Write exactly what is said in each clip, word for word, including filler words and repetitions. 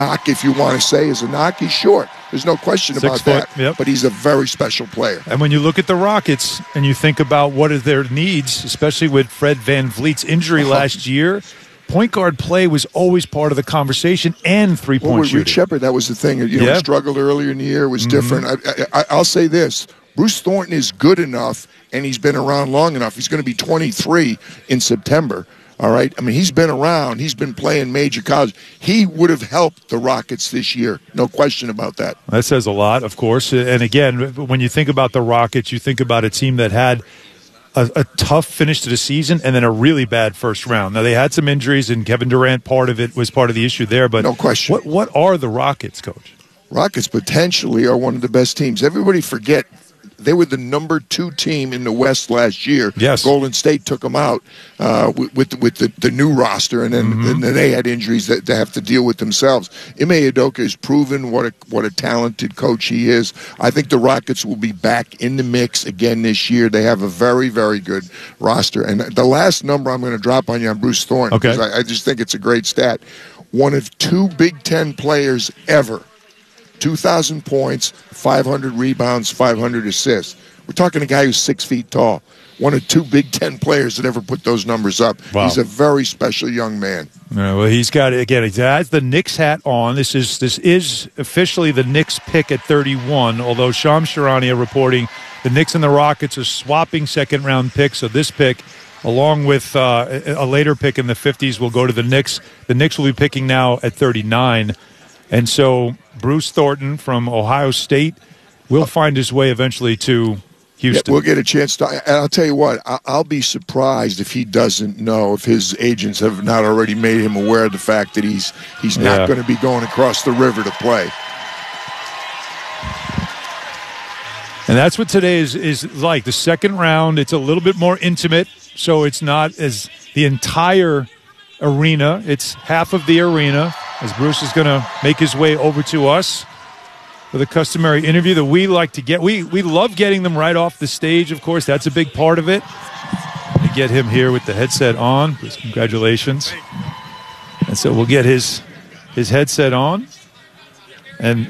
knock, if you want to say, is a knock. He's short. There's no question Six about foot, that. yep. But he's a very special player. And when you look at the Rockets and you think about what are their needs, especially with Fred VanVleet's injury last year, point guard play was always part of the conversation, and three-point well, with shooting. Rick Shepard, that was the thing. You know, yeah. he struggled earlier in the year. It was mm-hmm. different. I, I, I'll say this. Bruce Thornton is good enough, and he's been around long enough. He's going to be twenty-three in September. All right? I mean, he's been around. He's been playing major college. He would have helped the Rockets this year. No question about that. That says a lot, of course. And again, when you think about the Rockets, you think about a team that had a, a tough finish to the season and then a really bad first round. Now, they had some injuries, and Kevin Durant, part of it, was part of the issue there. But no question. What, what are the Rockets, Coach? Rockets potentially are one of the best teams. Everybody forget they were the number two team in the West last year. Yes. Golden State took them out uh, with with, the, with the, the new roster, and then, mm-hmm. and then they had injuries that they have to deal with themselves. Ime Udoka has proven what a, what a talented coach he is. I think the Rockets will be back in the mix again this year. They have a very, very good roster. And the last number I'm going to drop on you on Bruce Thornton, okay. because I, I just think it's a great stat. One of two Big Ten players ever, two thousand points, five hundred rebounds, five hundred assists. We're talking a guy who's six feet tall. One of two Big Ten players that ever put those numbers up. Wow. He's a very special young man. Yeah, well, he's got, again, he has the Knicks hat on. This is this is officially the Knicks pick at thirty-one, although Shams Charania reporting the Knicks and the Rockets are swapping second-round picks, so this pick, along with uh, a later pick in the fifties, will go to the Knicks. The Knicks will be picking now at thirty-nine. And so Bruce Thornton from Ohio State will find his way eventually to Houston. Yeah, we'll get a chance to. And I'll tell you what, I'll be surprised if he doesn't know, if his agents have not already made him aware of the fact that he's he's not yeah. going to be going across the river to play. And that's what today is, is like. The second round, it's a little bit more intimate, so it's not as the entire arena. It's half of the arena, as Bruce is going to make his way over to us for the customary interview that we like to get. We we love getting them right off the stage, of course. That's a big part of it. To get him here with the headset on. Bruce, congratulations. And so we'll get his his headset on. And,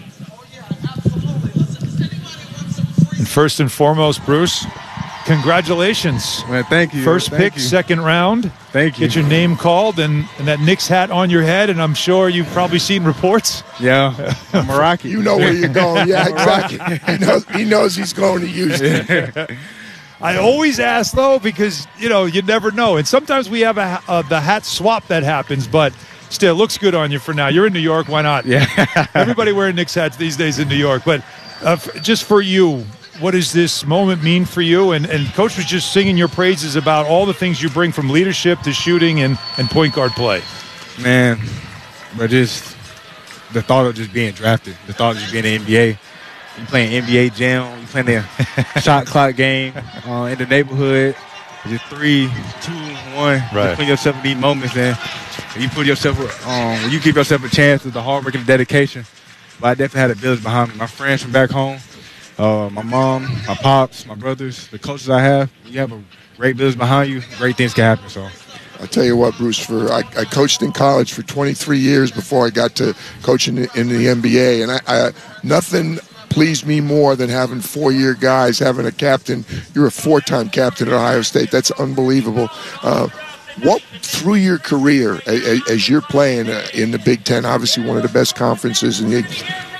and first and foremost, Bruce, congratulations. Man, thank you. First thank pick, you. second round. Thank you. Get your name called and, and that Knicks hat on your head, and I'm sure you've probably seen reports. Yeah, I'm a Rocky. You know where you're going. Yeah, exactly. he, knows, he knows he's going to Houston. I always ask, though, because, you know, you never know. And sometimes we have a, uh, the hat swap that happens, but still, looks good on you for now. You're in New York. Why not? Yeah. Everybody wearing Knicks hats these days in New York. But uh, f- just for you, what does this moment mean for you? And, and Coach was just singing your praises about all the things you bring from leadership to shooting and, and point guard play. Man, but just the thought of just being drafted, the thought of just being in the N B A. You playing N B A Jam, you playing the shot clock game uh, in the neighborhood. Just three, two, one. Right. You put yourself in these moments, and you put yourself, um, you give yourself a chance with the hard work and dedication. But I definitely had a village behind me. My friends from back home, uh, my mom, my pops, my brothers, the coaches I have. You have a great village behind you, great things can happen. So. I'll tell you what, Bruce, for I, I coached in college for twenty-three years before I got to coaching in, in the N B A, and I, I nothing pleased me more than having four-year guys, having a captain. You're a four-time captain at Ohio State. That's unbelievable. Uh, what, through your career, as, as you're playing in the Big Ten, obviously one of the best conferences, and you,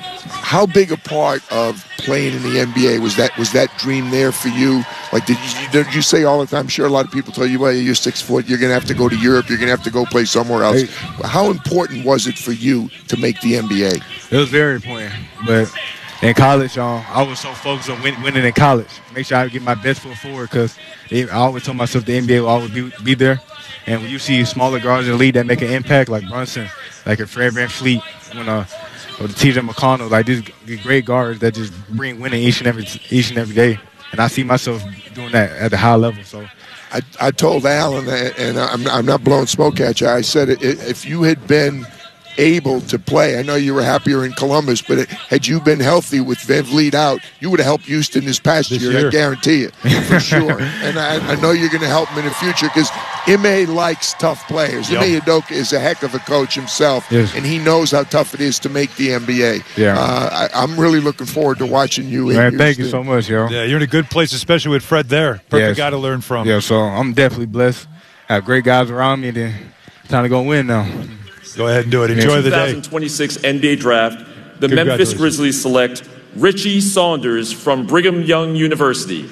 how big a part of playing in the N B A was that? Was that dream there for you? Like, did you, did you say all the time? I'm sure a lot of people tell you, well, you're six foot, you're going to have to go to Europe, you're going to have to go play somewhere else. Hey. How important was it for you to make the N B A? It was very important, but in college, um, I was so focused on win- winning in college. Make sure I get my best foot forward, because I always told myself the N B A will always be, be there. And when you see smaller guards in the league that make an impact, like Brunson, like a Fred VanVleet, when uh, or T J McConnell, like these great guards that just bring winning each and every each and every day. And I see myself doing that at a high level. So, I, I told Alan, and I'm, I'm not blowing smoke at you, I said if you had been able to play, I know you were happier in Columbus, but it, had you been healthy with VanVleet out, you would have helped Houston this past this year, year, I guarantee it, for sure. And I, I know you're going to help him in the future, because Ime likes tough players. Yep. Ime Udoka is a heck of a coach himself, yes. and he knows how tough it is to make the N B A. Yeah. Uh, I, I'm really looking forward to watching you. In Man, thank Houston. you so much, yo. Yeah, you're in a good place, especially with Fred there. Perfect yes. guy to learn from. Yeah, so I'm definitely blessed. I have great guys around me, and then it's time to go win now. Go ahead and do it. Enjoy the day. twenty twenty-six N B A Draft, the Memphis Grizzlies select Richie Saunders from Brigham Young University.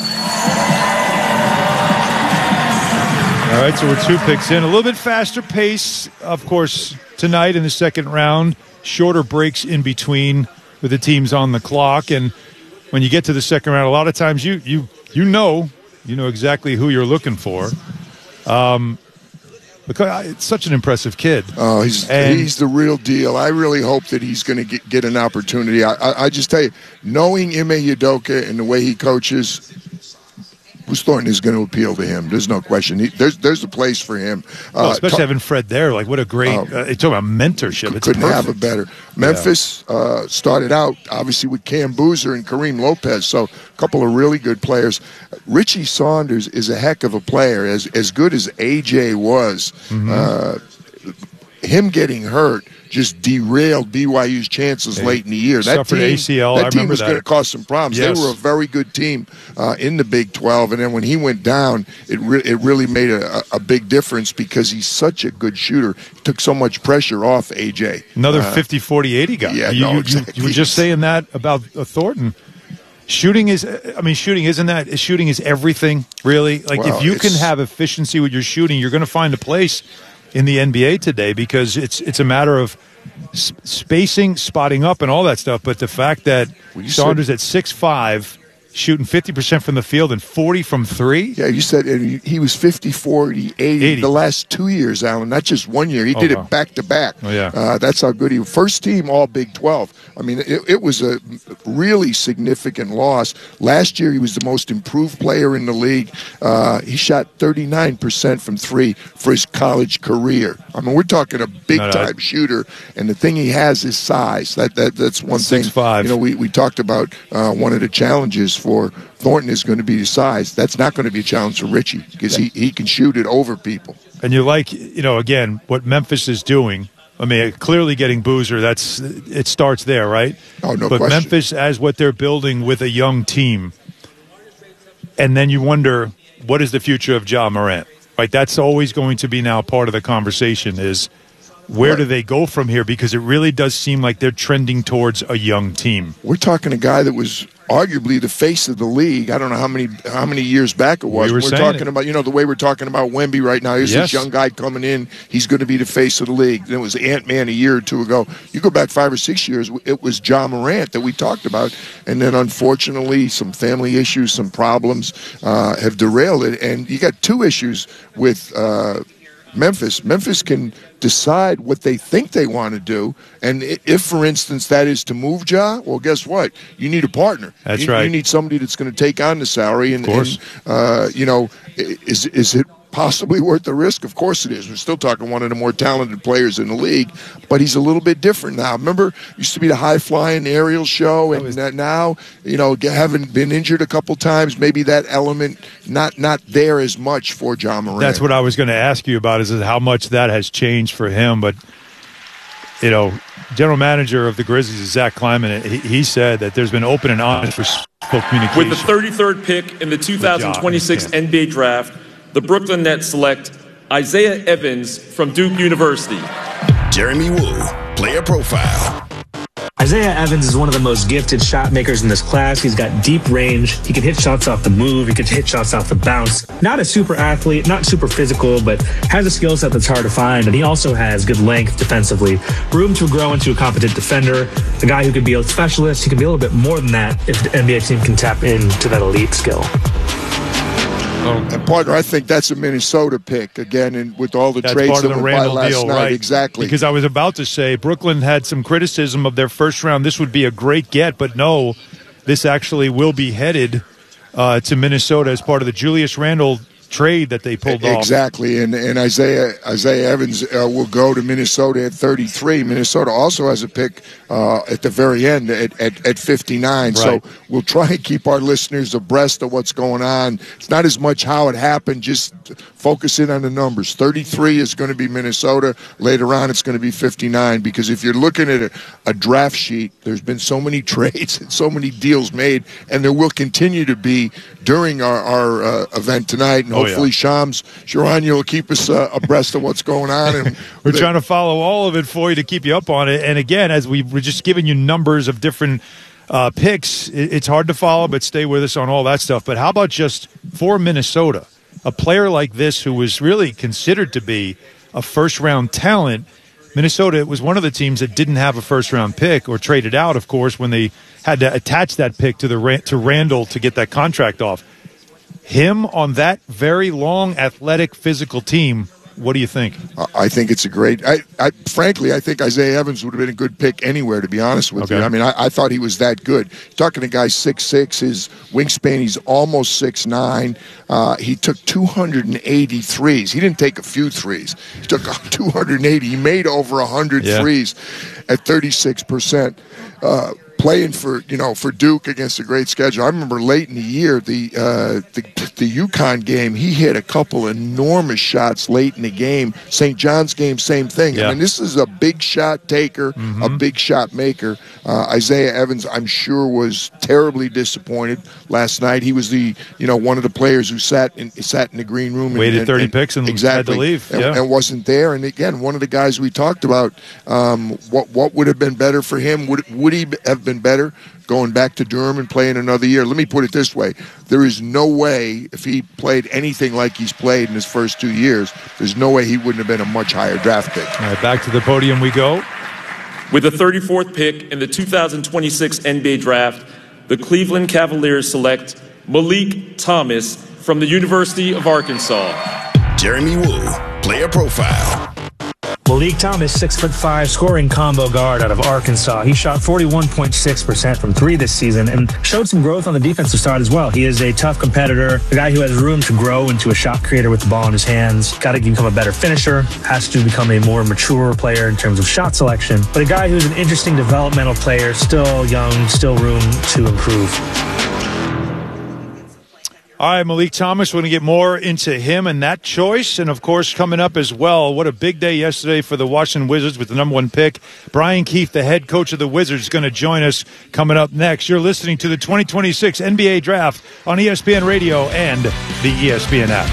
All right, so we're two picks in. A little bit faster pace, of course, tonight in the second round. Shorter breaks in between with the teams on the clock. And when you get to the second round, a lot of times you you you know, you know exactly who you're looking for. Um, because it's such an impressive kid. Oh, he's and, he's the real deal. I really hope that he's going to get, get an opportunity. I, I, I just tell you, knowing Ime Udoka and the way he coaches, Bruce Thornton is going to appeal to him. There's no question. He, there's there's a place for him. Well, uh, especially ta- having Fred there. Like, what a great uh, – uh, it's talking about mentorship. It's couldn't perfect. have a better. Memphis yeah. uh, started out, obviously, with Cam Boozer and Kareem Lopez, so a couple of really good players. Richie Saunders is a heck of a player. As, as good as A J was, mm-hmm. uh, him getting hurt just derailed B Y U's chances they late in the year. That suffered team, A C L. that I team remember was that. going to cause some problems. Yes. They were a very good team uh, in the Big twelve, and then when he went down, it, re- it really made a, a big difference because he's such a good shooter. He took so much pressure off A J. Another uh, fifty, forty, eighty guy. Yeah, you, no, you, exactly. you were just saying that about uh, Thornton. Shooting is, I mean, shooting isn't that, shooting is everything, really. Like, well, if you can it's... have efficiency with your shooting, you're going to find a place in the N B A today because it's it's a matter of s- spacing, spotting up, and all that stuff. But the fact that Saunders said... at six five, shooting fifty percent from the field and forty from three. Yeah, you said he was fifty, forty, eighty, eighty the last two years, Alan, not just one year. He oh, did wow. it back to back. Oh, yeah. Uh, that's how good he was. First team All Big twelve. I mean, it, it was a really significant loss. Last year, he was the most improved player in the league. Uh, he shot thirty-nine percent from three for his college career. I mean, we're talking a big-time no, no. shooter, and the thing he has is size. That that That's one Six, thing. Five. You know, we, we talked about uh, one of the challenges for Thornton is going to be his size. That's not going to be a challenge for Richie because he, he can shoot it over people. And you like, you know, again, what Memphis is doing. I mean, clearly getting Boozer, that's it starts there, right? Oh, no but question. But Memphis, as what they're building with a young team, and then you wonder, what is the future of Ja Morant? Right, that's always going to be now part of the conversation is where right. do they go from here? Because it really does seem like they're trending towards a young team. We're talking a guy that was arguably the face of the league. I don't know how many how many years back it was. We were we're talking it. about, you know, the way we're talking about Wemby right now. Here's yes. this young guy coming in. He's going to be the face of the league. Then it was Ant-Man a year or two ago. You go back five or six years, it was Ja Morant that we talked about. And then, unfortunately, some family issues, some problems uh, have derailed it. And you got two issues with uh, Memphis. Memphis can decide what they think they want to do, and if, for instance, that is to move Ja, well, guess what? You need a partner. That's you, right. You need somebody that's going to take on the salary, and, and uh, you know, is is it possibly worth the risk? Of course it is. We're still talking one of the more talented players in the league, but he's a little bit different now. Remember, used to be the high-flying aerial show, and was- now, you know, having been injured a couple times, maybe that element not not there as much for Ja Morant. That's what I was going to ask you about, is, is how much that has changed for him. But, you know, general manager of the Grizzlies is Zach Kleiman. He, he said that there's been open and honest respectful communication. With the thirty-third pick in the two thousand twenty-six N B A Draft, the Brooklyn Nets select Isaiah Evans from Duke University. Jeremy Woo, player profile. Isaiah Evans is one of the most gifted shot makers in this class. He's got deep range. He can hit shots off the move. He can hit shots off the bounce. Not a super athlete, not super physical, but has a skill set that's hard to find. And he also has good length defensively. Room to grow into a competent defender. A guy who could be a specialist. He can be a little bit more than that if the N B A team can tap into that elite skill. Oh. And partner, I think that's a Minnesota pick again, and with all the that's trades part that of the went by Randall last deal, night, right? Exactly. Because I was about to say Brooklyn had some criticism of their first round. This would be a great get, but no, this actually will be headed uh, to Minnesota as part of the Julius Randle trade that they pulled off. Exactly, and and Isaiah Isaiah Evans uh, will go to Minnesota at thirty-three. Minnesota also has a pick uh, at the very end at, at, at fifty-nine. Right. So we'll try and keep our listeners abreast of what's going on. It's not as much how it happened, just focus in on the numbers. thirty-three is going to be Minnesota. Later on, it's going to be fifty-nine, because if you're looking at a, a draft sheet, there's been so many trades and so many deals made, and there will continue to be during our, our uh, event tonight. And oh, hopefully yeah. Shams Charania will keep us uh, abreast of what's going on. And we're trying to follow all of it for you to keep you up on it. And again, as we were just giving you numbers of different uh, picks, it, it's hard to follow, but stay with us on all that stuff. But how about just for Minnesota, a player like this who was really considered to be a first-round talent? Minnesota was one of the teams that didn't have a first-round pick, or traded out, of course, when they had to attach that pick to the to Randall to get that contract off. Him on that very long, athletic, physical team, what do you think? I think it's a great I, – I, frankly, I think Isaiah Evans would have been a good pick anywhere, to be honest with okay. you. I mean, I, I thought he was that good. You're talking to a guy six six, his wingspan, he's almost six nine. Uh, he took two hundred eighty threes. He didn't take a few threes. He took two hundred eighty. He made over one hundred yeah. threes at thirty-six percent. Uh, playing for, you know, for Duke against a great schedule. I remember late in the year, the uh, the, the UConn game, he hit a couple enormous shots late in the game. Saint John's game, same thing. Yeah. I mean, this is a big shot taker, mm-hmm. a big shot maker. Uh, Isaiah Evans, I'm sure, was terribly disappointed last night. He was the, you know, one of the players who sat in sat in the green room, and, waited thirty and, picks and exactly, had to leave, and, yeah. and wasn't there. And again, one of the guys we talked about, um, what what would have been better for him? Would would he have been better going back to Durham and playing another year? Let me put it this way. There is no way, if he played anything like he's played in his first two years, there's no way he wouldn't have been a much higher draft pick. All right, back to the podium we go. With the thirty-fourth pick in the two thousand twenty-six N B A Draft, the Cleveland Cavaliers select Malik Thomas from the University of Arkansas. Jeremy Woo, player profile. Malik Thomas, six foot five, scoring combo guard out of Arkansas. He shot forty-one point six percent from three this season and showed some growth on the defensive side as well. He is a tough competitor, a guy who has room to grow into a shot creator with the ball in his hands. Got to become a better finisher, has to become a more mature player in terms of shot selection, but a guy who's an interesting developmental player, still young, still room to improve. All right, Malik Thomas, we're going to get more into him and that choice. And, of course, coming up as well, what a big day yesterday for the Washington Wizards with the number one pick. Brian Keefe, the head coach of the Wizards, is going to join us coming up next. You're listening to the twenty twenty-six N B A Draft on E S P N Radio and the E S P N app.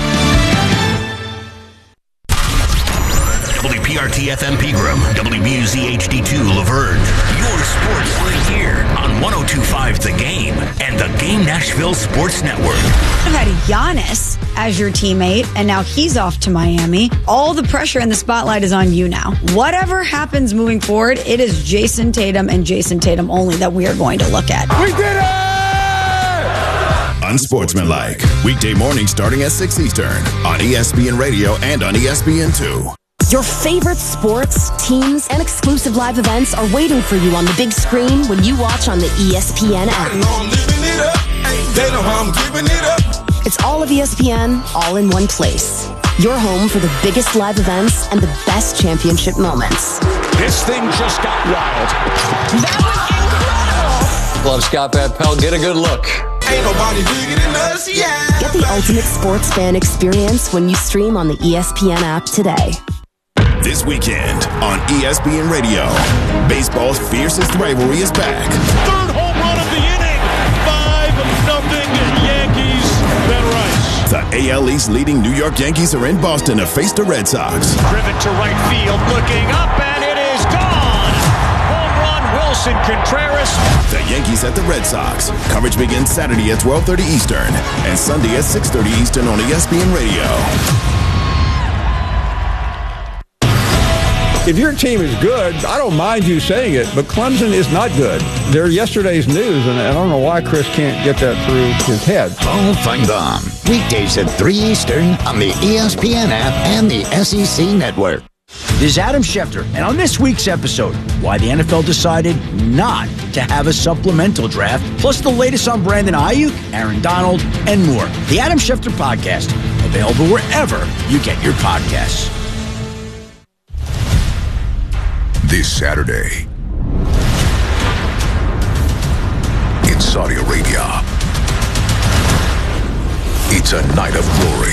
W P R T F M Pegram, W B U Z H D two Laverne. Your sports right here on one oh two point five The Game and the Game Nashville Sports Network. You had Giannis as your teammate, and now he's off to Miami. All the pressure and the spotlight is on you now. Whatever happens moving forward, it is Jason Tatum and Jason Tatum only that we are going to look at. We did it! Unsportsmanlike. Weekday morning starting at six Eastern on E S P N Radio and on E S P N two. Your favorite sports, teams, and exclusive live events are waiting for you on the big screen when you watch on the E S P N app. They know I'm living it up. They know I'm giving it up. It's all of E S P N, all in one place. Your home for the biggest live events and the best championship moments. This thing just got wild. That was incredible. Love Scott Van Pelt. Get a good look. Ain't nobody bigger than us, yeah. Get the ultimate sports fan experience when you stream on the E S P N app today. This weekend on E S P N Radio, baseball's fiercest rivalry is back. Third home run of the inning. five nothing Yankees. Ben Rice. The A L East leading New York Yankees are in Boston to face the Red Sox. Driven to right field, looking up, and it is gone. Home run, Wilson Contreras. The Yankees at the Red Sox. Coverage begins Saturday at twelve thirty Eastern and Sunday at six thirty Eastern on E S P N Radio. If your team is good, I don't mind you saying it, but Clemson is not good. They're yesterday's news, and I don't know why Chris can't get that through his head. Paul Feinbaum, weekdays at three Eastern on the E S P N app and the S E C Network. This is Adam Schefter, and on this week's episode, why the N F L decided not to have a supplemental draft, plus the latest on Brandon Ayuk, Aaron Donald, and more. The Adam Schefter Podcast, Available wherever you get your podcasts. This Saturday in Saudi Arabia, it's a night of glory,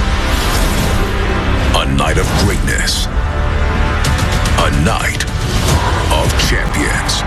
a night of greatness, a night of champions.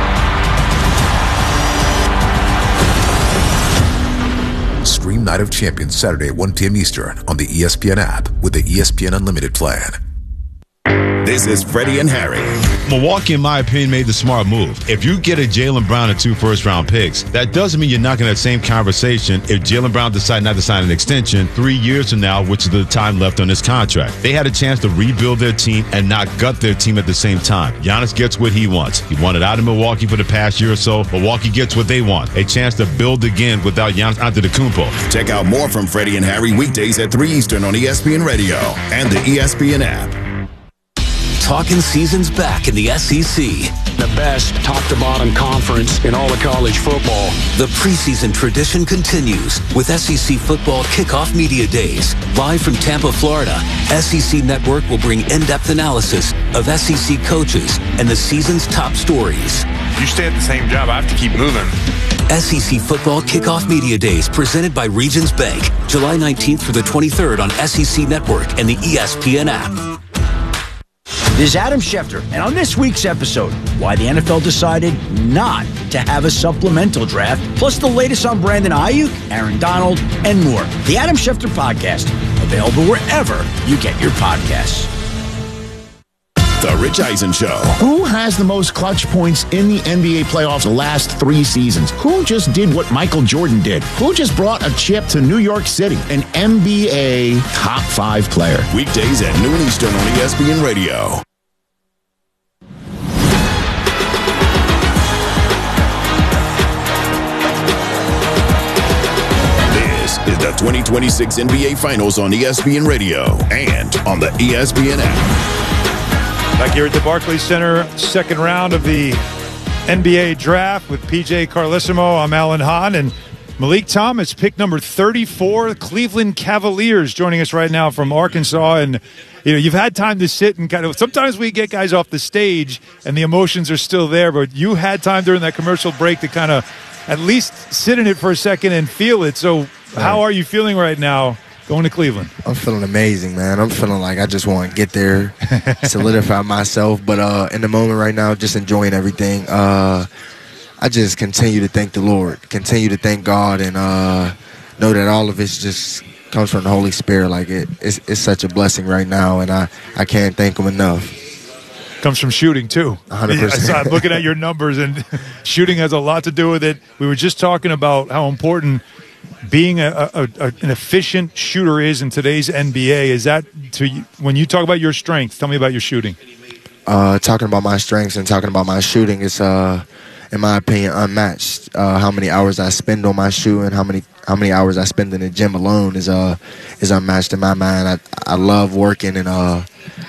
Stream Night of Champions Saturday at one p.m. Eastern on the E S P N app with the E S P N Unlimited plan. This is Freddie and Harry. Milwaukee, in my opinion, made the smart move. If you get a Jaylen Brown and two first-round picks, that doesn't mean you're not going to have that same conversation if Jaylen Brown decides not to sign an extension three years from now, which is the time left on his contract. They had a chance to rebuild their team and not gut their team at the same time. Giannis gets what he wants. He wanted out of Milwaukee for the past year or so. Milwaukee gets what they want, a chance to build again without Giannis Antetokounmpo. Check out more from Freddie and Harry weekdays at three Eastern on E S P N Radio and the E S P N app. Talking season's back in the S E C. The best top-to-bottom conference in all of college football. The preseason tradition continues with S E C Football Kickoff Media Days. Live from Tampa, Florida, S E C Network will bring in-depth analysis of S E C coaches and the season's top stories. You stay at the same job, I have to keep moving. S E C Football Kickoff Media Days presented by Regions Bank. July nineteenth through the twenty-third on S E C Network and the E S P N app. This is Adam Schefter, and on this week's episode, why the N F L decided not to have a supplemental draft, plus the latest on Brandon Ayuk, Aaron Donald, and more. The Adam Schefter Podcast, available wherever you get your podcasts. The Rich Eisen Show. Who has the most clutch points in the N B A playoffs the last three seasons? Who just did what Michael Jordan did? Who just brought a chip to New York City? An N B A top five player. Weekdays at noon Eastern on E S P N Radio. This is the twenty twenty-six N B A Finals on E S P N Radio and on the E S P N app. Back here at the Barclays Center, second round of the N B A draft with P J Carlesimo. I'm Alan Hahn, and Malik Thomas, pick number thirty-four, Cleveland Cavaliers, joining us right now from Arkansas. And you know, you've had time to sit and kind of, sometimes we get guys off the stage and the emotions are still there, but you had time during that commercial break to kind of at least sit in it for a second and feel it. So how are you feeling right now going to Cleveland? I'm feeling amazing, man. I'm feeling like I just want to get there, solidify myself. But uh, in the moment right now, just enjoying everything. Uh, I just continue to thank the Lord, continue to thank God, and uh, know that all of it just comes from the Holy Spirit. Like it, it's, it's such a blessing right now, and I, I can't thank Him enough. Comes from shooting, too. one hundred percent. I'm looking at your numbers, and shooting has a lot to do with it. We were just talking about how important being a, a, a, an efficient shooter is in today's N B A. Is that, to when you talk about your strengths, tell me about your shooting. Uh, talking about my strengths and talking about my shooting is, uh, in my opinion, unmatched. Uh, how many hours I spend on my shooting, how many how many hours I spend in the gym alone is uh is unmatched in my mind. I I love working, and uh,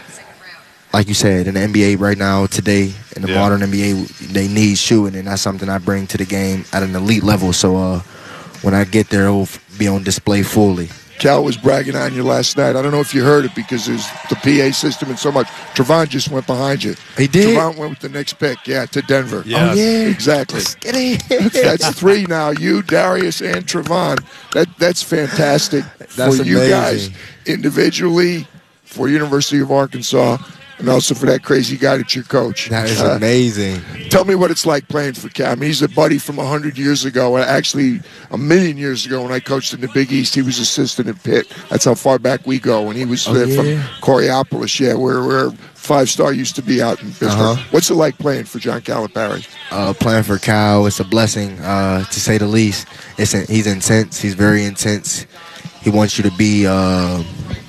like you said, in the N B A right now, today, in the yeah. modern N B A, they need shooting, and that's something I bring to the game at an elite level. So uh, when I get there, it will be on display fully. Cal was bragging on you last night. I don't know if you heard it because there's the P A system and so much. Trevon just went behind you. He did? Trevon went with the next pick, yeah, to Denver. Yes. Oh, yeah. Exactly. That's three now. You, Darius, and Trevon. That, that's fantastic that's for amazing. you guys individually, for University of Arkansas, and also for that crazy guy that's your coach. That is uh, amazing. Tell me what it's like playing for Cam. He's a buddy from one hundred years ago. Actually, a million years ago when I coached in the Big East, he was assistant at Pitt. That's how far back we go. And he was oh, uh, yeah? from Coriopolis, yeah, where, where Five Star used to be out in Pittsburgh. Uh-huh. What's it like playing for John Calipari? Uh, playing for Cal, it's a blessing, uh, to say the least. It's a, he's intense. He's very intense. He wants you to be uh,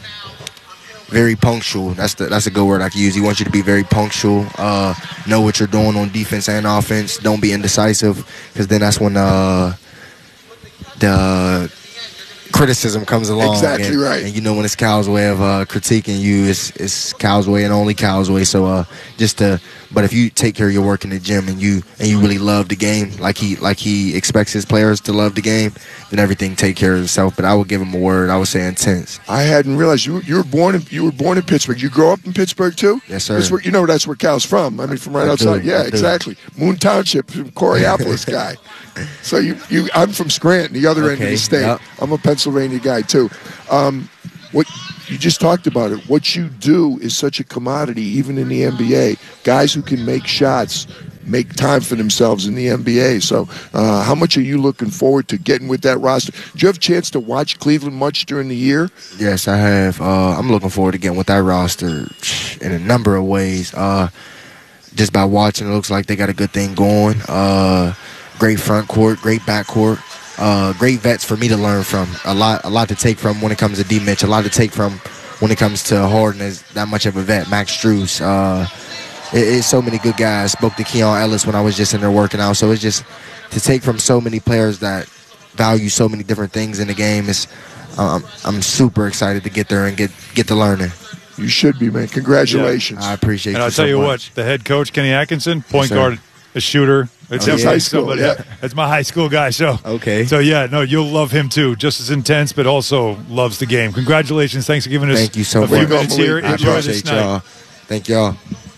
very punctual. That's the that's a good word I can use. He wants you to be very punctual. Uh, know what you're doing on defense and offense. Don't be indecisive, because then that's when uh, the criticism comes along. Exactly and, right. And you know when it's Cal's way of uh, critiquing you, it's it's Cal's way and only Cal's way. So uh, just to, but if you take care of your work in the gym and you and you really love the game, like he like he expects his players to love the game, then everything take care of itself. But I would give him a word. I would say intense. I hadn't realized you you were born in you were born in Pittsburgh. You grew up in Pittsburgh too? Yes, sir. That's where, you know that's where Cal's from. I mean, from right I outside. do, Yeah, I do. exactly. Moon Township, Coriopolis guy. So you you I'm from Scranton, the other end of Okay, the state. yep. I'm a Pennsylvania guy too. Um, what you just talked about it. What you do is such a commodity, even in the N B A. Guys who can make shots make time for themselves in the N B A. So uh, how much are you looking forward to getting with that roster? Do you have a chance to watch Cleveland much during the year? Yes, I have. Uh, I'm looking forward to getting with that roster in a number of ways. Uh, just by watching, it looks like they got a good thing going. Uh, great front court, great back court. Uh, great vets for me to learn from. A lot, a lot to take from when it comes to D. Mitch. A lot to take from when it comes to Harden as that much of a vet. Max Strus. Uh, it, it's so many good guys. Spoke to Keon Ellis when I was just in there working out. So it's just to take from so many players that value so many different things in the game. Is um, I'm super excited to get there and get get to learning. You should be, man. Congratulations. I appreciate And you I'll so tell you much. what, the head coach, Kenny Atkinson, point Yes, sir. guard, a shooter. It's Oh, yeah. high school, somebody, yeah. That's my high school guy. So okay. So yeah, no, you'll love him too. Just as intense, but also loves the game. Congratulations! Thanks for giving us Thank you so a much. few minutes here. I Enjoy this appreciate night. y'all. Thank y'all.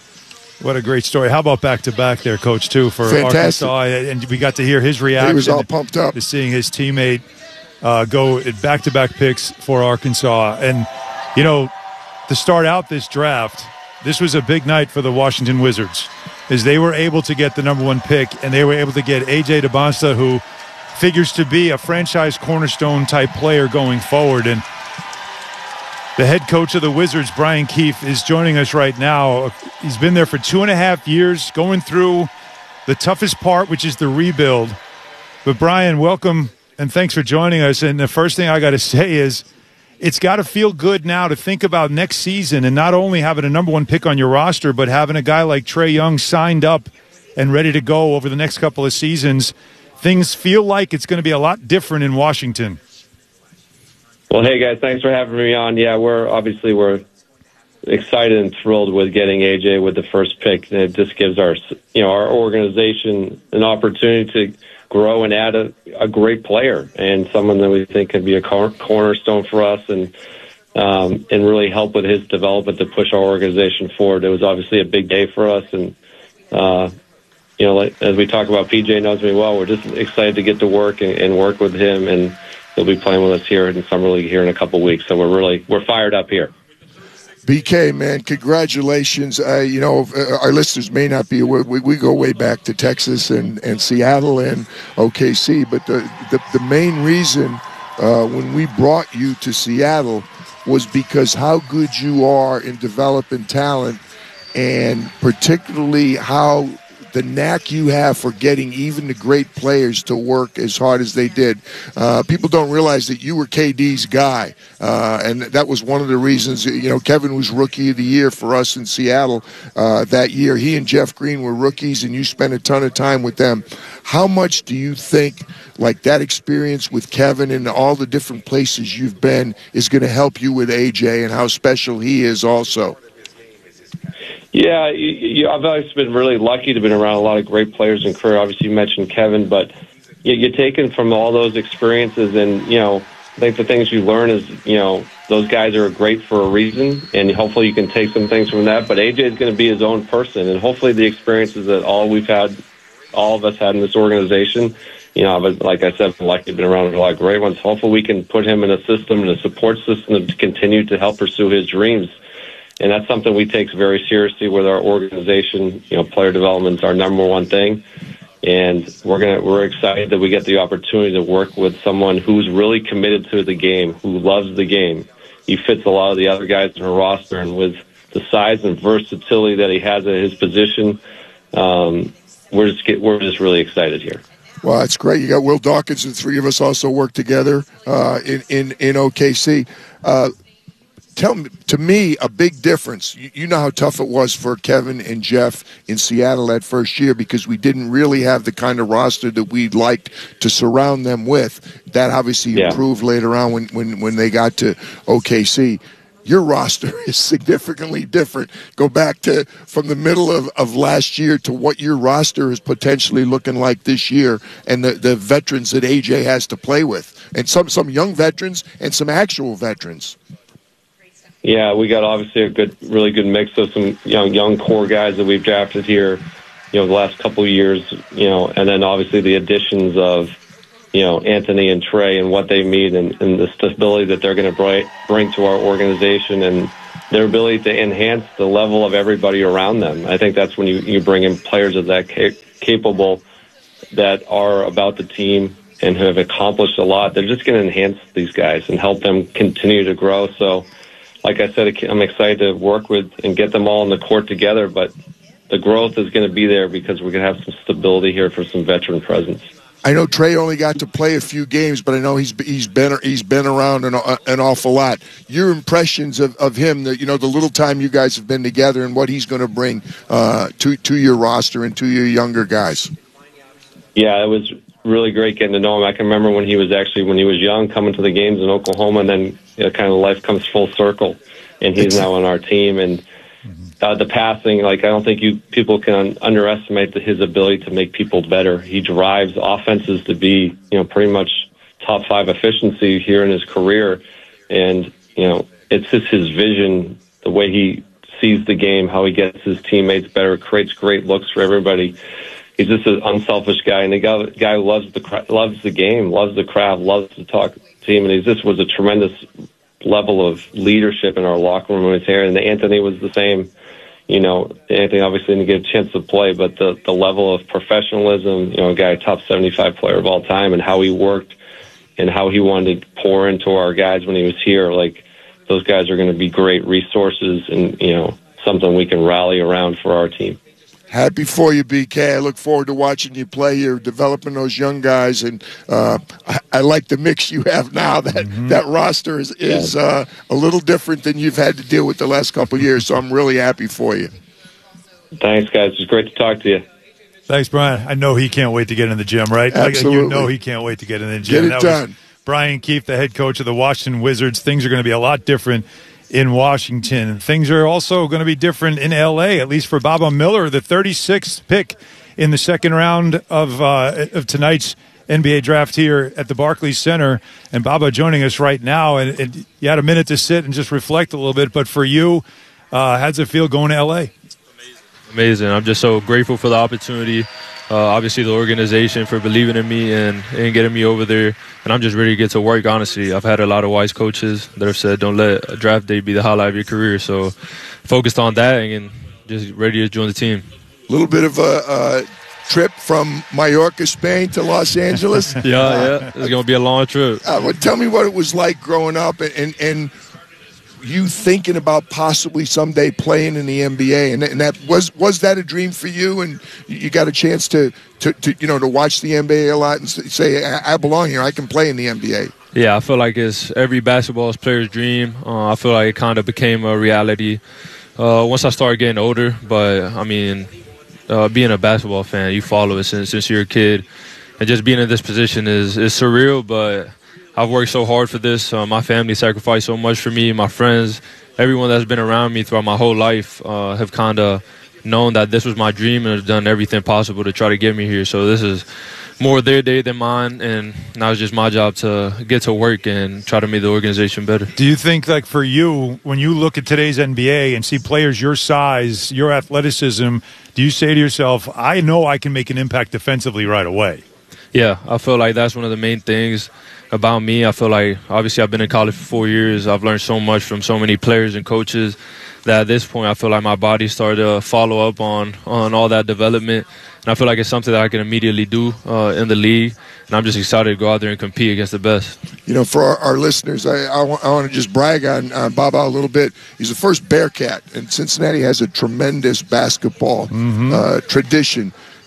What a great story! How about back to back there, Coach? Too for Fantastic. Arkansas, and we got to hear his reaction. He was all pumped up. to seeing his teammate uh, go in back-to-back picks for Arkansas, and you know, to start out this draft, this was a big night for the Washington Wizards, as they were able to get the number one pick, and they were able to get A J DeBonsta, who figures to be a franchise cornerstone type player going forward. And the head coach of the Wizards, Brian Keefe, is joining us right now. He's been there for two and a half years, going through the toughest part, which is the rebuild. But Brian, welcome, and thanks for joining us. And the first thing I got to say is, it's got to feel good now to think about next season and not only having a number one pick on your roster, but having a guy like Trae Young signed up and ready to go over the next couple of seasons. Things feel like it's going to be a lot different in Washington. Well, hey, guys, thanks for having me on. Yeah, we're obviously we're excited and thrilled with getting A J with the first pick. And it just gives our, you know, our organization an opportunity to grow and add a, a great player and someone that we think could be a cor- cornerstone for us and um, and really help with his development to push our organization forward. It was obviously a big day for us, and uh, you know, like, as we talk about, P J knows me well. We're just excited to get to work and, and work with him, and he'll be playing with us here in Summer League here in a couple weeks. So we're really we're fired up here. B K, man, congratulations. Uh, you know, uh, our listeners may not be aware. We, we go way back to Texas and, and Seattle and O K C, but the, the, the main reason uh, when we brought you to Seattle was because how good you are in developing talent, and particularly how the knack you have for getting even the great players to work as hard as they did. Uh, people don't realize that you were K D's guy, uh, and that was one of the reasons. You know, Kevin was Rookie of the Year for us in Seattle uh, that year. He and Jeff Green were rookies, and you spent a ton of time with them. How much do you think, like, that experience with Kevin and all the different places you've been is going to help you with A J and how special he is also? Yeah, you, you, I've always been really lucky to have been around a lot of great players in career. Obviously, you mentioned Kevin, but you, you're taken from all those experiences, and, you know, I think the things you learn is, you know, those guys are great for a reason, and hopefully you can take some things from that. But A J is going to be his own person, and hopefully the experiences that all we've had, all of us had in this organization, you know, but like I said, I've been lucky to have been around a lot of great ones. Hopefully we can put him in a system and a support system to continue to help pursue his dreams. And that's something we take very seriously with our organization. You know, player development is our number one thing. And we're gonna we're excited that we get the opportunity to work with someone who's really committed to the game, who loves the game. He fits a lot of the other guys in our roster, and with the size and versatility that he has at his position, um, we're just get, we're just really excited here. Well, that's great. You got Will Dawkins, and three of us also work together uh, in, in, in O K C. Uh, tell me, to me, a big difference. You, you know how tough it was for Kevin and Jeff in Seattle that first year because we didn't really have the kind of roster that we'd liked to surround them with. That obviously Yeah. improved later on when, when, when they got to O K C. Your roster is significantly different. Go back to from the middle of, of last year to what your roster is potentially looking like this year and the, the veterans that A J has to play with. And some, some young veterans and some actual veterans. Yeah, we got obviously a good, really good mix of some young, young core guys that we've drafted here, you know, the last couple of years, you know, and then obviously the additions of, you know, Anthony and Trey and what they mean and, and the stability that they're going to bring to our organization and their ability to enhance the level of everybody around them. I think that's when you, you bring in players of that cap- capable that are about the team and who have accomplished a lot. They're just going to enhance these guys and help them continue to grow. So, like I said, I'm excited to work with and get them all on the court together, but the growth is going to be there because we're going to have some stability here for some veteran presence. I know Trey only got to play a few games, but I know he's he's been he's been around an, an awful lot. Your impressions of, of him, the, you know, the little time you guys have been together, and what he's going to bring uh, to to your roster and to your younger guys. Yeah, it was really great getting to know him. I can remember when he was actually when he was young, coming to the games in Oklahoma, and then you know, kind of life comes full circle, and he's now on our team. And Uh, the passing, like I don't think you people can underestimate the, his ability to make people better. He drives offenses to be, you know, pretty much top five efficiency here in his career, and you know, it's just his vision, the way he sees the game, how he gets his teammates better, creates great looks for everybody. He's just an unselfish guy, and the guy, guy who loves the loves the game, loves the craft, loves to talk team, and he just was a tremendous level of leadership in our locker room when he was here. And Anthony was the same. You know, Anthony obviously didn't get a chance to play, but the, the level of professionalism, you know, a guy, top seventy-five player of all time, and how he worked and how he wanted to pour into our guys when he was here, like, those guys are going to be great resources and, you know, something we can rally around for our team. Happy for you, B K. I look forward to watching you play. You're developing those young guys, and uh, I, I like the mix you have now. That mm-hmm. that roster is, is uh, a little different than you've had to deal with the last couple of years, so I'm really happy for you. Thanks, guys. It's great to talk to you. Thanks, Brian. I know he can't wait to get in the gym, right? Absolutely. You know he can't wait to get in the gym. Get it that done. Was Brian Keefe, the head coach of the Washington Wizards. Things are going to be a lot different in Washington. Things are also going to be different in L A, at least for Baba Miller, the thirty-sixth pick in the second round of uh, of tonight's N B A draft here at the Barclays Center. And Baba joining us right now, and, and you had a minute to sit and just reflect a little bit. But for you, uh, how does it feel going to L A? Amazing. I'm just so grateful for the opportunity. Uh, obviously, the organization for believing in me and, and getting me over there. And I'm just ready to get to work, honestly. I've had a lot of wise coaches that have said, don't let a draft day be the highlight of your career. So focused on that and just ready to join the team. A little bit of a uh, trip from Mallorca, Spain to Los Angeles. yeah, yeah. It's going to be a long trip. Uh, well, tell me what it was like growing up and, and, and you thinking about possibly someday playing in the N B A, and, and that was was that a dream for you? And you got a chance to, to, to you know to watch the N B A a lot and say, I, I belong here. I can play in the N B A. Yeah, I feel like it's every basketball player's dream. Uh, I feel like it kind of became a reality uh, once I started getting older. But I mean, uh, being a basketball fan, you follow it since since you're a kid, and just being in this position is is surreal, but I've worked so hard for this. Uh, my family sacrificed so much for me. My friends, everyone that's been around me throughout my whole life uh, have kind of known that this was my dream and have done everything possible to try to get me here. So this is more their day than mine, and now it's just my job to get to work and try to make the organization better. Do you think, like, for you, when you look at today's N B A and see players your size, your athleticism, do you say to yourself, I know I can make an impact defensively right away? Yeah, I feel like that's one of the main things about me. I feel like, obviously, I've been in college for four years. I've learned so much from so many players and coaches that at this point I feel like my body started to follow up on, on all that development. And I feel like it's something that I can immediately do uh, in the league. And I'm just excited to go out there and compete against the best. You know, for our, our listeners, I, I, want, I want to just brag on, on Baba a little bit. He's the first Bearcat, and Cincinnati has a tremendous basketball mm-hmm. uh, tradition.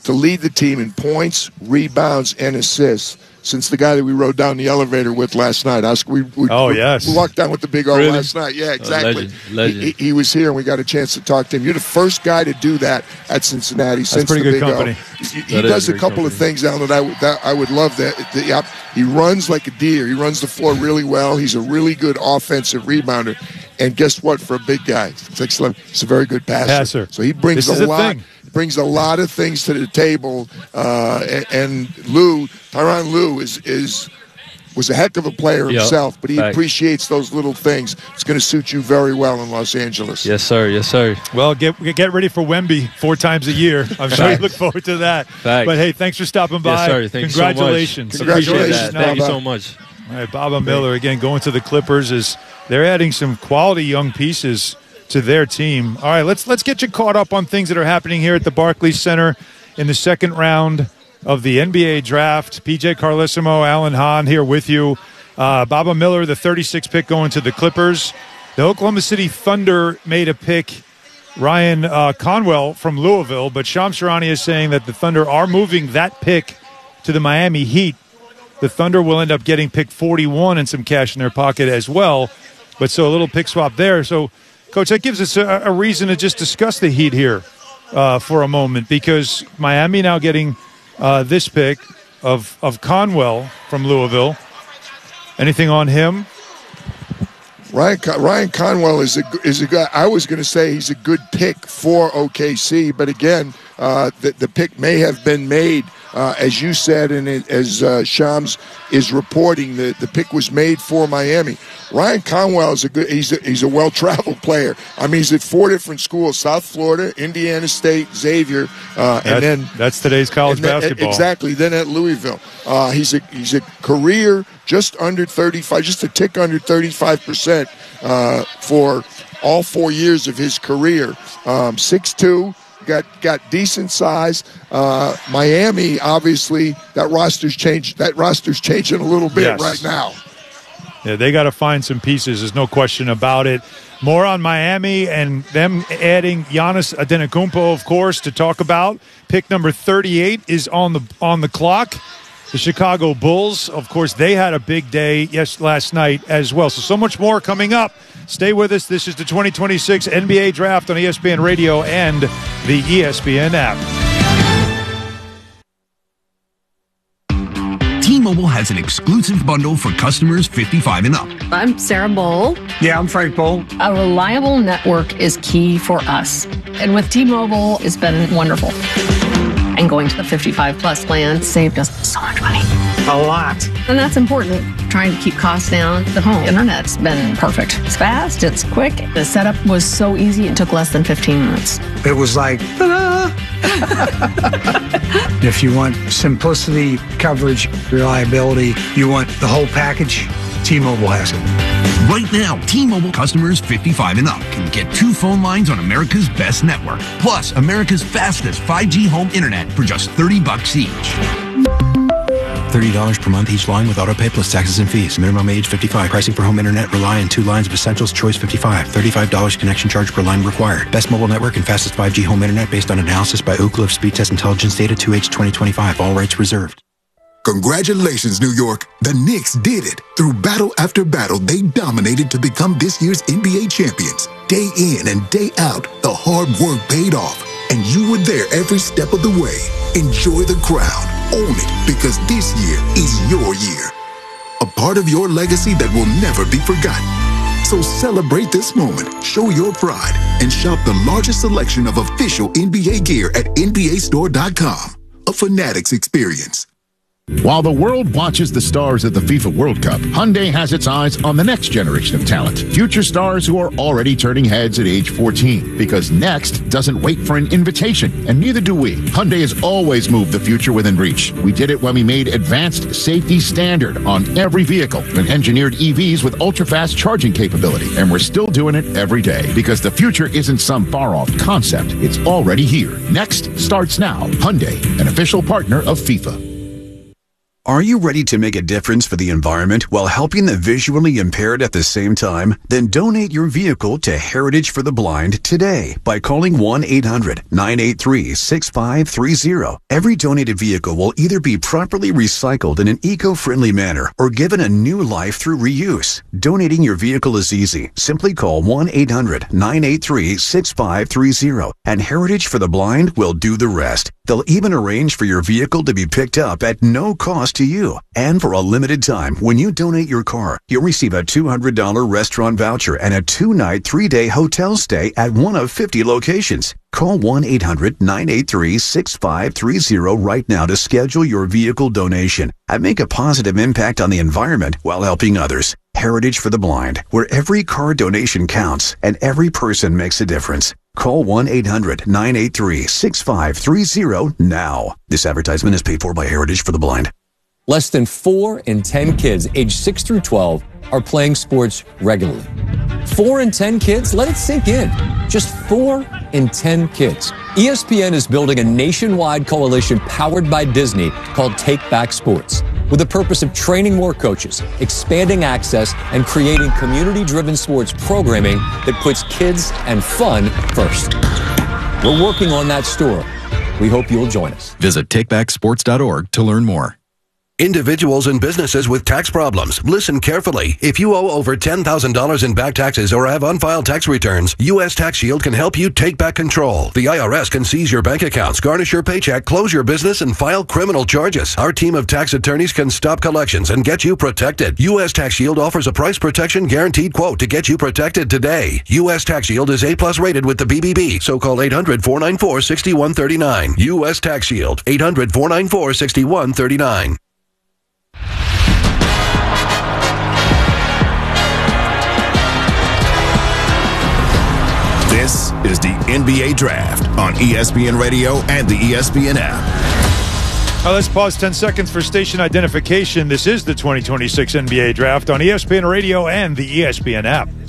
to lead the team in points, rebounds, and assists since the guy that we rode down the elevator with last night. I was, we, we, oh, we, yes. we walked down with the big O really? last night. Yeah, exactly. Uh, legend, legend. He, he was here, and we got a chance to talk to him. You're the first guy to do that at Cincinnati That's since pretty the good big company. O. He, he does a couple company. of things down that I, would- that I would love. That the, yeah, he runs like a deer. He runs the floor really well. He's a really good offensive rebounder. And guess what? For a big guy, six eleven, he's a very good passer. Passer. So he brings This is a a lot. thing. Brings a lot of things to the table. Uh, and, and Lou, Tyronn Lue, is is was a heck of a player Yep. himself, but he Fact. appreciates those little things. It's going to suit you very well in Los Angeles. Yes, sir. Yes, sir. Well, get get ready for Wemby four times a year. I'm sure you look forward to that. Fact. But hey, thanks for stopping by. Yes, sir. Thank Congratulations. you so much. Congratulations. Appreciate that. Thank you so much. All right, Baba Miller again going to the Clippers is they're adding some quality young pieces to their team. All right, let's let's get you caught up on things that are happening here at the Barclays Center in the second round of the N B A draft. P J Carlesimo, Alan Hahn here with you. Uh, Baba Miller, the thirty-sixth pick going to the Clippers. The Oklahoma City Thunder made a pick, Ryan uh, Conwell from Louisville, but Shams Charania is saying that the Thunder are moving that pick to the Miami Heat. The Thunder will end up getting pick forty-one and some cash in their pocket as well. But so a little pick swap there. So, Coach, that gives us a, a reason to just discuss the Heat here uh, for a moment, because Miami now getting uh, this pick of, of Conwell from Louisville. Anything on him? Ryan Con- Ryan Conwell is a is a guy. I was going to say he's a good pick for O K C, but again, uh, the the pick may have been made, uh, as you said, and it, as uh, Shams is reporting, the the pick was made for Miami. Ryan Conwell is a good. He's a, he's a well traveled player. I mean, he's at four different schools: South Florida, Indiana State, Xavier, uh, That- and then that's today's college and then- basketball. Exactly. Then at Louisville, uh, he's a he's a career just under thirty-five, just a tick under thirty-five percent uh, for all four years of his career. Um, six two, got got decent size. Uh, Miami, obviously, that roster's changed. That roster's changing a little bit Yes. right now. Yeah, they got to find some pieces. There's no question about it. More on Miami and them adding Giannis Antetokounmpo, of course, to talk about. Pick number thirty-eight is on the on the clock. The Chicago Bulls, of course, they had a big day yes last night as well. So, so much more coming up. Stay with us. This is the twenty twenty-six N B A Draft on E S P N Radio and the E S P N app. T-Mobile has an exclusive bundle for customers fifty-five and up. I'm Sarah Bowl. Yeah, I'm Frank Bowl. A reliable network is key for us. And with T-Mobile, it's been wonderful. And going to the fifty-five plus plan saved us so much money. A lot. And that's important. Trying to keep costs down. The home internet's been perfect. It's fast, it's quick. The setup was so easy, it took less than fifteen minutes. It was like, ta-da! If you want simplicity, coverage, reliability, you want the whole package, T-Mobile has it. Right now, T-Mobile customers fifty-five and up can get two phone lines on America's best network, plus America's fastest five G home internet for just thirty bucks each. thirty dollars per month each line with autopay plus taxes and fees. Minimum age fifty-five. Pricing for home internet rely on two lines of Essentials Choice fifty-five. thirty-five dollars connection charge per line required. Best mobile network and fastest five G home internet based on analysis by Oak Cliff Speed Test Intelligence Data two H twenty twenty-five. All rights reserved. Congratulations, New York. The Knicks did it. Through battle after battle, they dominated to become this year's N B A champions. Day in and day out, the hard work paid off, and you were there every step of the way. Enjoy the crown. Own it, because this year is your year. A part of your legacy that will never be forgotten. So celebrate this moment, show your pride, and shop the largest selection of official N B A gear at N B A store dot com. A Fanatics experience. While the world watches the stars at the FIFA World Cup, Hyundai has its eyes on the next generation of talent. Future stars who are already turning heads at age fourteen. Because next doesn't wait for an invitation, and neither do we. Hyundai has always moved the future within reach. We did it when we made advanced safety standard on every vehicle and engineered E Vs with ultra-fast charging capability. And we're still doing it every day. Because the future isn't some far-off concept. It's already here. Next starts now. Hyundai, an official partner of FIFA. Are you ready to make a difference for the environment while helping the visually impaired at the same time? Then donate your vehicle to Heritage for the Blind today by calling one eight hundred nine eight three six five three zero. Every donated vehicle will either be properly recycled in an eco-friendly manner or given a new life through reuse. Donating your vehicle is easy. Simply call one eight hundred nine eight three six five three zero and Heritage for the Blind will do the rest. They'll even arrange for your vehicle to be picked up at no cost to you. And for a limited time, when you donate your car, you'll receive a two hundred dollars restaurant voucher and a two-night, three-day hotel stay at one of fifty locations. Call one eight hundred nine eight three six five three zero right now to schedule your vehicle donation and make a positive impact on the environment while helping others. Heritage for the Blind, where every car donation counts and every person makes a difference. Call one eight hundred nine eight three six five three zero now. This advertisement is paid for by Heritage for the Blind. Less than four in ten kids aged six through twelve are playing sports regularly. Four in ten kids? Let it sink in. Just four in ten kids. E S P N is building a nationwide coalition powered by Disney called Take Back Sports, with the purpose of training more coaches, expanding access, and creating community-driven sports programming that puts kids and fun first. We're working on that story. We hope you'll join us. Visit take back sports dot org to learn more. Individuals and businesses with tax problems, listen carefully. If you owe over ten thousand dollars in back taxes or have unfiled tax returns, U S Tax Shield can help you take back control. The I R S can seize your bank accounts, garnish your paycheck, close your business, and file criminal charges. Our team of tax attorneys can stop collections and get you protected. U S Tax Shield offers a price protection guaranteed quote to get you protected today. U S Tax Shield is A plus rated with the B B B, so call eight hundred four nine four six one three nine. U S Tax Shield, eight hundred four nine four six one three nine. This is the N B A Draft on E S P N Radio and the E S P N app. Now let's pause ten seconds for station identification. This is the twenty twenty-six N B A Draft on E S P N Radio and the E S P N app.